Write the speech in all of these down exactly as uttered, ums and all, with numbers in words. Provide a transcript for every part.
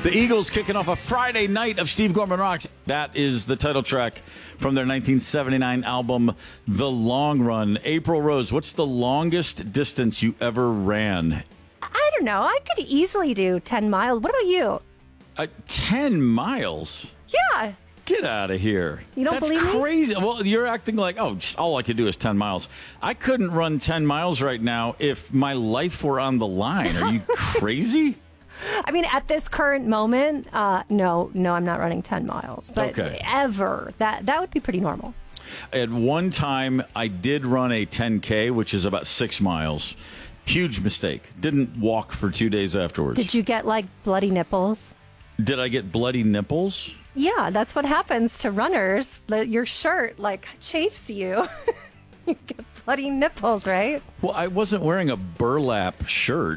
The Eagles kicking off a Friday night of Steve Gorman Rocks. That is the title track from their nineteen seventy-nine album, The Long Run. April Rose, what's the longest distance you ever ran? I don't know. I could easily do ten miles. What about you? Uh, ten miles? Yeah. Get out of here. You don't That's believe me? That's crazy. Well, you're acting like, oh, just all I could do is ten miles. I couldn't run ten miles right now if my life were on the line. Are you crazy? I mean, at this current moment, uh, no, no, I'm not running ten miles. But Okay. ever, that that would be pretty normal. At one time, I did run a ten K, which is about six miles. Huge mistake. Didn't walk for two days afterwards. Did you get, like, bloody nipples? Did I get bloody nipples? Yeah, that's what happens to runners. The, your shirt, like, chafes you. You get bloody nipples, right? Well, I wasn't wearing a burlap shirt.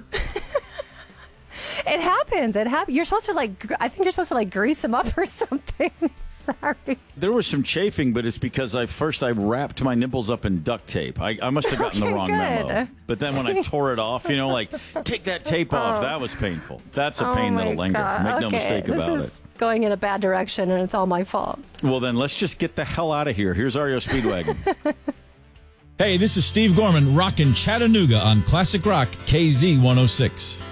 It happens. It happens. You're supposed to, like, gr- I think you're supposed to, like, grease them up or something. Sorry. There was some chafing, but it's because I first I wrapped my nipples up in duct tape. I, I must have gotten Okay, the wrong good. memo. But then when I tore it off, you know, like, take that tape off. That was painful. That's a Oh pain my that'll linger. God. Make no Okay, mistake about this it. is going in a bad direction, and it's all my fault. Well, then let's just get the hell out of here. Here's R E O Speedwagon. Hey, this is Steve Gorman rocking Chattanooga on Classic Rock K Z one oh six.